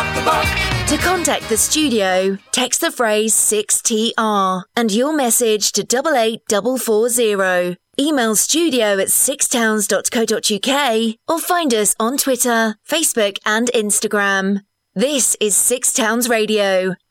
the buck. To contact the studio, text the phrase 6TR and your message to 88440. Email studio@sixtowns.co.uk or find us on Twitter, Facebook and Instagram. This is Six Towns Radio,